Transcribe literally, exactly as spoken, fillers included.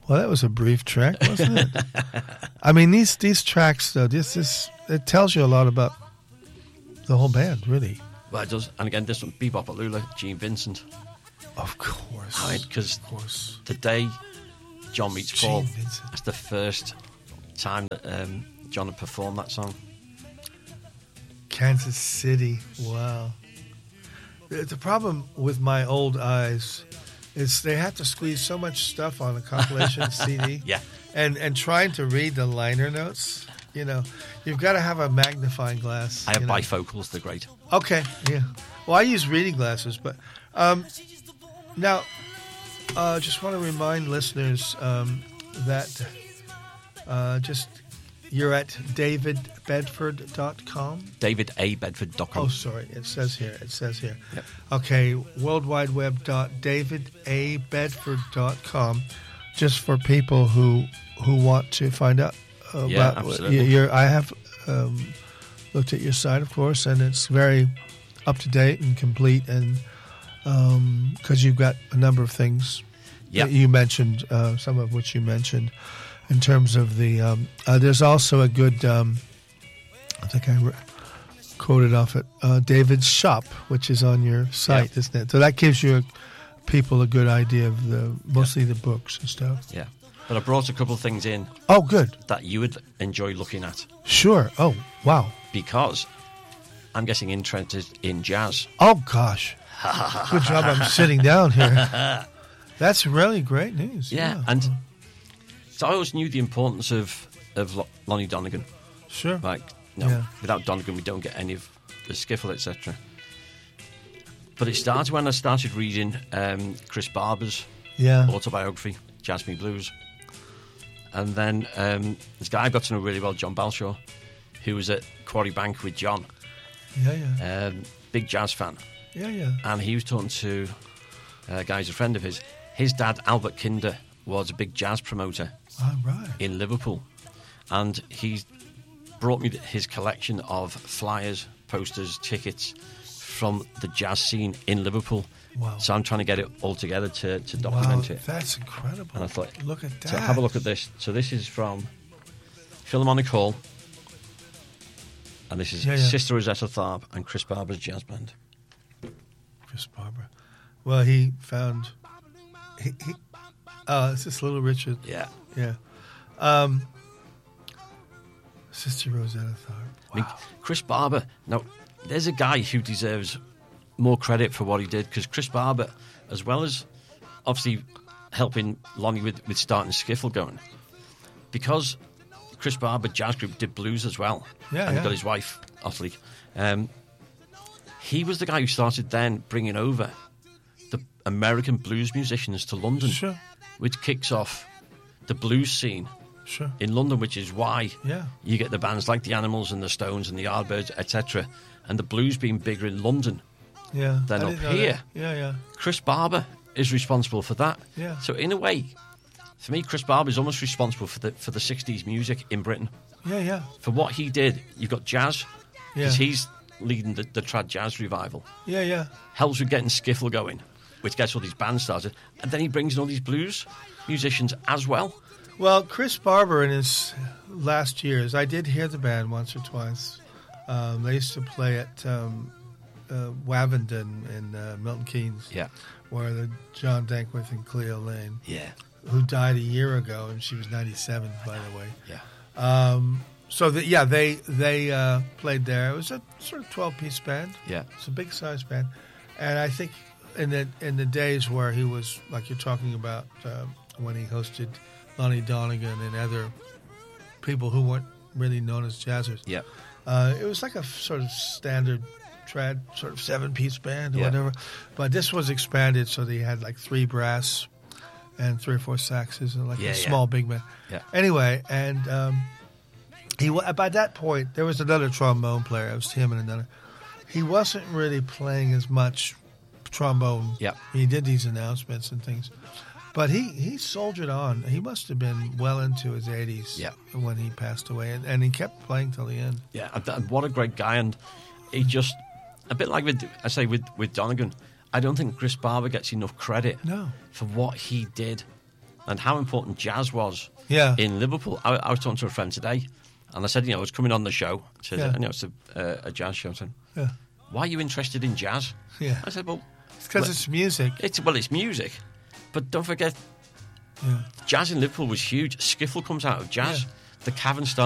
Well, that was a brief track, wasn't it? I mean, these these tracks, though, this is it tells you a lot about the whole band, really. Well, it does. And again, this one, Bebop Alula, Gene Vincent. Of course. I mean, because of course. the day John meets Gene Paul, Vincent. that's the first time that um, John had performed that song. Kansas City. Wow. The the problem with my old eyes is they have to squeeze so much stuff on a compilation C D. Yeah. And and trying to read the liner notes, you know, you've got to have a magnifying glass. I have you know. bifocals, they're great. Okay, yeah. Well, I use reading glasses, but um, now, uh, just want to remind listeners um, that uh, just you're at david bedford dot com. david a bedford dot com. Oh, sorry. It says here. It says here. Yep. Okay, world wide web dot david a bedford dot com, just for people who who want to find out about Yeah, what absolutely. your. I have um, looked at your site, of course, and it's very up to date and complete, and because you've got a number of things Yeah. that you mentioned, uh, some of which you mentioned in terms of the. Um, uh, there's also a good. Um, I think I re- quoted off it. Uh, David's Shop, which is on your site, Yeah. isn't it? So that gives you people a good idea of the mostly the books and stuff. Yeah. But I brought a couple of things in Oh, good. that you would enjoy looking at Sure. Oh, wow. because I'm getting interested in jazz. Oh, gosh. Good job. I'm sitting down here. That's really great news. Yeah. Yeah. And so I always knew the importance of, of Lo- Lonnie Donegan. Sure. Like, no, Yeah. without Donegan, we don't get any of the skiffle, et cetera. But it started when I started reading um, Chris Barber's Yeah. autobiography, Jazz Me Blues. And then um, this guy I got to know really well, John Balshaw, who was at Quarry Bank with John, Yeah, yeah. um, big jazz fan. Yeah, yeah. And he was talking to a guy who's a friend of his. His dad, Albert Kinder, was a big jazz promoter All right. in Liverpool. And he brought me his collection of flyers, posters, tickets from the jazz scene in Liverpool. Wow. So I'm trying to get it all together to, to document Wow, it. that's incredible. And I thought, look at that. So have a look at this. So this is from Philharmonic Hall. And this is Yeah, yeah. Sister Rosetta Tharpe and Chris Barber's jazz band. Chris Barber. Well, he found. He, he, oh, it's this Little Richard. Yeah. Yeah. Um, Sister Rosetta Tharpe. I mean, Chris Barber, now, there's a guy who deserves more credit for what he did, because Chris Barber, as well as obviously helping Lonnie with, with starting Skiffle going, because Chris Barber Jazz Group did blues as well, Yeah, and yeah. got his wife, Ottilie, um, he was the guy who started then bringing over the American blues musicians to London, Sure. which kicks off the blues scene Sure. in London, which is why Yeah. you get the bands like the Animals and the Stones and the Yardbirds, et cetera, and the blues being bigger in London Yeah. than I up didn't know here. that. Yeah, yeah. Chris Barber is responsible for that. Yeah. So in a way, for me, Chris Barber is almost responsible for the for the sixties music in Britain. Yeah, yeah. For what he did, you've got jazz, because Yeah. he's leading the, the trad jazz revival. Yeah, yeah. Helps with getting Skiffle going, which gets all these bands started, and then he brings in all these blues musicians as well. Well, Chris Barber in his last years, I did hear the band once or twice. Um, they used to play at um, uh, Wavendon in uh, Milton Keynes, Yeah. where the John Dankworth and Cleo Lane, Yeah. who died a year ago, and she was ninety-seven, by the way. Yeah. Um, so, the, yeah, they they uh, played there. It was a sort of twelve-piece band. Yeah. It's a big-sized band. And I think in the in the days where he was, like you're talking about, um, when he hosted Lonnie Donegan and other people who weren't really known as jazzers, Yeah. uh, it was like a sort of standard trad sort of seven-piece band or Yeah. whatever. But this was expanded, so they had like three brass and three or four saxes and like Yeah, a yeah. small big band. Yeah. Anyway, and um, he wa- by that point there was another trombone player. It was him and another. He wasn't really playing as much trombone. Yeah. He did these announcements and things, but he, he soldiered on. He must have been well into his eighties Yeah. when he passed away, and, and he kept playing till the end. Yeah, and th- what a great guy. And he just, a bit like with, I say, with, with Donegan, I don't think Chris Barber gets enough credit No. for what he did. and how important jazz was Yeah. in Liverpool. I, I was talking to a friend today, and I said, you know, I was coming on the show. I said, Yeah. you know, it's a, uh, a jazz show. I said, Yeah. why are you interested in jazz? Yeah. I said, well, It's because well, it's music. it's well, it's music, but don't forget, Yeah. jazz in Liverpool was huge. Skiffle comes out of jazz. Yeah. The Cavern started